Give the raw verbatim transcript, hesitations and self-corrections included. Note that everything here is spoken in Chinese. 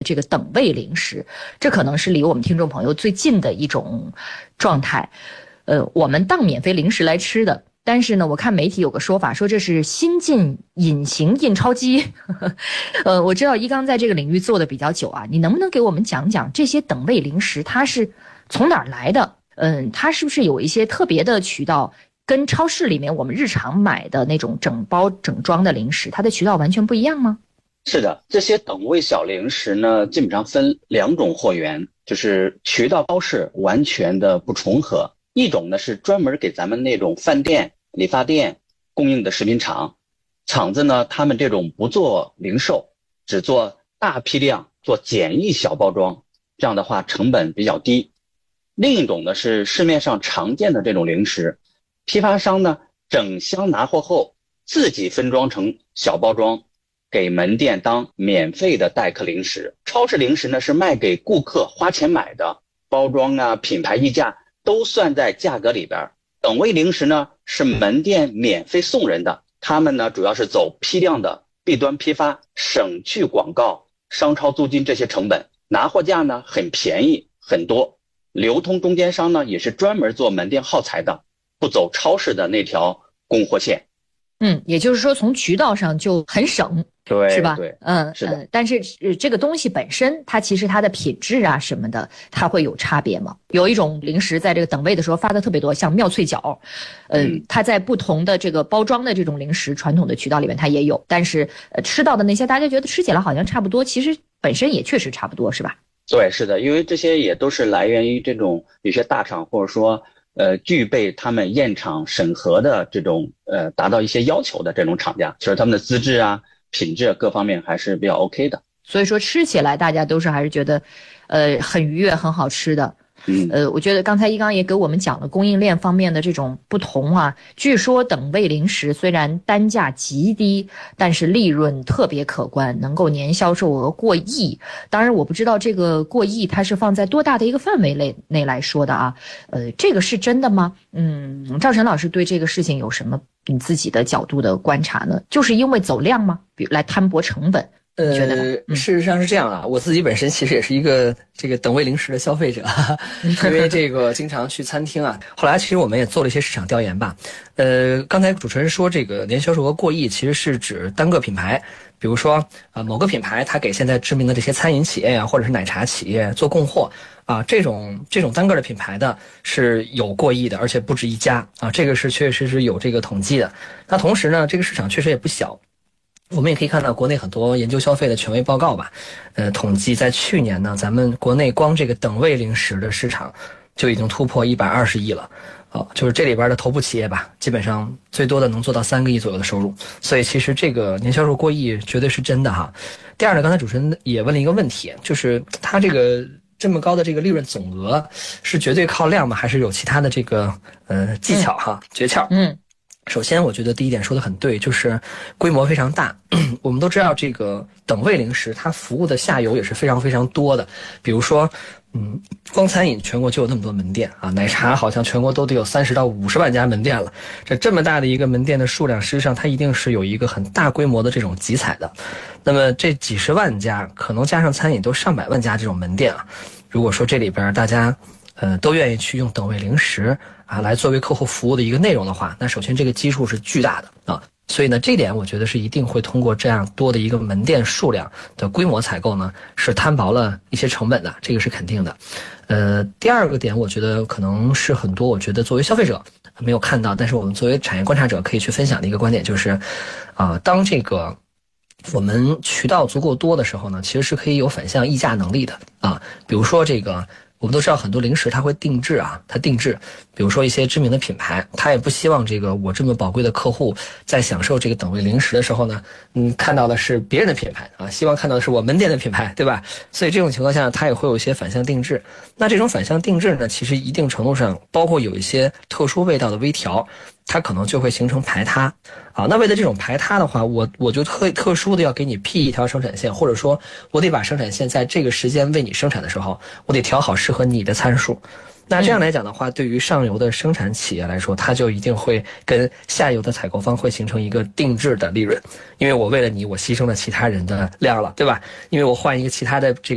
这个等位零食，这可能是离我们听众朋友最近的一种状态。呃，我们当免费零食来吃的，但是呢，我看媒体有个说法，说这是新进隐形印钞机。呃，我知道一刚在这个领域做的比较久啊，你能不能给我们讲讲这些等位零食它是从哪儿来的？嗯，它是不是有一些特别的渠道，跟超市里面我们日常买的那种整包整装的零食，它的渠道完全不一样吗？ 是的，这些等位小零食呢，基本上分两种货源，就是渠道超市完全的不重合。一种呢是专门给咱们那种饭店、理发店供应的食品厂，厂子呢，他们这种不做零售，只做大批量、做简易小包装，这样的话成本比较低。另一种呢是市面上常见的这种零食，批发商呢整箱拿货后自己分装成小包装，给门店当免费的待客零食。超市零食呢是卖给顾客花钱买的，包装啊、品牌溢价都算在价格里边。等位零食呢是门店免费送人的，他们呢主要是走批量的 B 端批发，省去广告、商超租金这些成本，拿货价呢很便宜很多。流通中间商呢也是专门做门店耗材的，不走超市的那条供货线。 嗯，也就是说从渠道上就很省， 对， 是吧？ 对， 嗯， 是的。 嗯，但是、呃、这个东西本身，它其实它的品质啊什么的，它会有差别吗？有一种零食在这个等位的时候发的特别多，像妙脆角，呃、嗯，它在不同的这个包装的这种零食传统的渠道里面它也有，但是呃吃到的那些大家觉得吃起来好像差不多，其实本身也确实差不多，是吧？ 对，是的，因为这些也都是来源于这种有些大厂或者说呃具备他们验厂审核的这种呃达到一些要求的这种厂家，其实他们的资质啊、品质各方面还是比较 OK 的。 所以说吃起来大家都是还是觉得呃很愉悦、很好吃的。呃，我觉得刚才一刚也给我们讲了供应链方面的这种不同啊。据说等位零食虽然单价极低，但是利润特别可观，能够年销售额过亿。当然我不知道这个过亿它是放在多大的一个范围内内来说的啊。呃，这个是真的吗？嗯，赵晨老师对这个事情有什么你自己的角度的观察呢？就是因为走量吗？比如来摊薄成本？ 呃，事实上是这样啊，我自己本身其实也是一个这个等位零食的消费者，因为这个经常去餐厅啊。后来其实我们也做了一些市场调研吧。呃，刚才主持人说这个年销售额过亿，其实是指单个品牌，比如说呃某个品牌它给现在知名的这些餐饮企业啊，或者是奶茶企业做供货啊，这种这种单个的品牌的是有过亿的，而且不止一家啊，这个是确实是有这个统计的。那同时呢，这个市场确实也不小。我们也可以看到国内很多研究消费的权威报告吧，呃，统计在去年呢，咱们国内光这个等位零食的市场就已经突破一百二十亿了，哦，就是这里边的头部企业吧，基本上最多的能做到三个亿左右的收入，所以其实这个年销售过亿绝对是真的哈。第二呢，刚才主持人也问了一个问题，就是它这个这么高的这个利润总额是绝对靠量吗？还是有其他的这个呃技巧哈、嗯、诀窍？嗯。首先我觉得第一点说的很对，就是规模非常大。我们都知道这个等位零食它服务的下游也是非常非常多的，比如说嗯，光餐饮全国就有那么多门店啊，奶茶好像全国都得有三十到五十万家门店了。这这么大的一个门店的数量，实际上它一定是有一个很大规模的这种集采的。那么这几十万家，可能加上餐饮都上百万家这种门店啊，如果说这里边大家呃都愿意去用等位零食啊来作为客户服务的一个内容的话，那首先这个基数是巨大的啊。所以呢，这点我觉得是一定会通过这样多的一个门店数量的规模采购呢，是摊薄了一些成本的，这个是肯定的。呃，第二个点，我觉得可能是很多，我觉得作为消费者没有看到，但是我们作为产业观察者可以去分享的一个观点，就是，啊、呃，当这个我们渠道足够多的时候呢，其实是可以有反向议价能力的啊。比如说这个。我们都知道很多零食它会定制啊，它定制，比如说一些知名的品牌，它也不希望这个我这么宝贵的客户在享受这个等位零食的时候呢，嗯，看到的是别人的品牌啊，希望看到的是我门店的品牌，对吧？所以这种情况下，它也会有一些反向定制。那这种反向定制呢，其实一定程度上包括有一些特殊味道的微调，它可能就会形成排他啊。那为了这种排他的话，我我就特特殊的要给你辟一条生产线，或者说我得把生产线在这个时间为你生产的时候，我得调好适合你的参数。那这样来讲的话，对于上游的生产企业来说，它就一定会跟下游的采购方会形成一个定制的利润，因为我为了你，我牺牲了其他人的量了，对吧？因为我换一个其他的这个